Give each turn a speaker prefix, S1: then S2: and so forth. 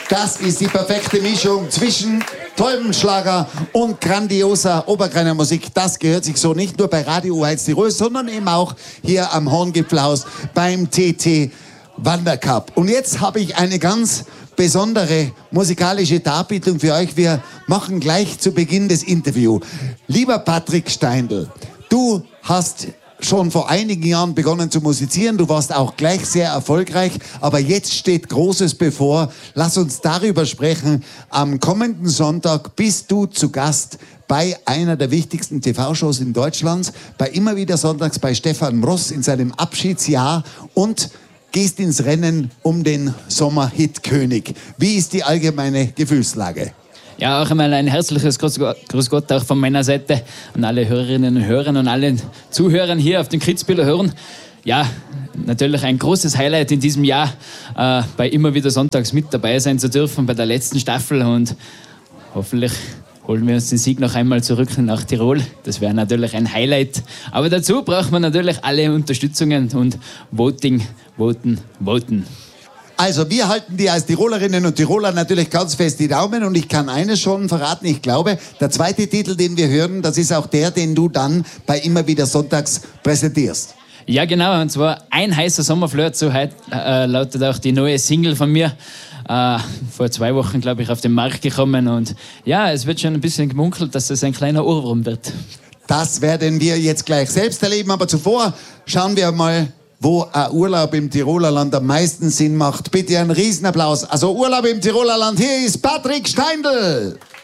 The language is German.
S1: Das ist die perfekte Mischung zwischen tollem Schlager und grandioser Oberkreiner Musik. Das gehört sich so nicht nur bei Radio U1 Tirol, sondern eben auch hier am Horngipfelhaus beim TT Wandercup. Und jetzt habe ich eine ganz besondere musikalische Darbietung für euch. Wir machen gleich zu Beginn des Interviews. Lieber Patrick Steindl, du hast schon vor einigen Jahren begonnen zu musizieren. Du warst auch gleich sehr erfolgreich, aber jetzt steht Großes bevor. Lass uns darüber sprechen. Am kommenden Sonntag bist du zu Gast bei einer der wichtigsten TV-Shows in Deutschland, bei Immer wieder Sonntags bei Stefan Ross in seinem Abschiedsjahr und gehst ins Rennen um den Sommerhit-König. Wie ist die allgemeine Gefühlslage?
S2: Ja, auch einmal ein herzliches Grüß Gott auch von meiner Seite an alle Hörerinnen und Hörer und allen Zuhörern hier auf den Kitzbüheler Hören. Ja, natürlich ein großes Highlight in diesem Jahr, bei Immer wieder Sonntags mit dabei sein zu dürfen bei der letzten Staffel und hoffentlich holen wir uns den Sieg noch einmal zurück nach Tirol. Das wäre natürlich ein Highlight. Aber dazu braucht man natürlich alle Unterstützungen und Voting, voten, voten.
S1: Also wir halten dir als Tirolerinnen und Tiroler natürlich ganz fest die Daumen und ich kann eines schon verraten, ich glaube, der zweite Titel, den wir hören, das ist auch der, den du dann bei Immer wieder Sonntags präsentierst.
S2: Ja genau, und zwar Ein heißer Sommerflirt, so lautet auch die neue Single von mir. Vor 2 Wochen, glaube ich, auf den Markt gekommen und ja, es wird schon ein bisschen gemunkelt, dass das ein kleiner Ohrwurm wird. Das
S1: werden wir jetzt gleich selbst erleben, aber zuvor schauen wir mal, wo ein Urlaub im Tiroler Land am meisten Sinn macht. Bitte einen Riesenapplaus. Also Urlaub im Tiroler Land, hier ist Patrick Steindl.